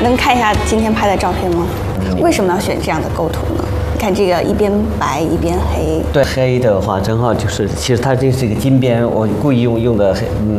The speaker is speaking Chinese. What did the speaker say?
能看一下今天拍的照片吗？为什么要选这样的构图呢？看这个一边白一边黑。 对，黑的话正好就是，其实它这是一个金边，我故意用的黑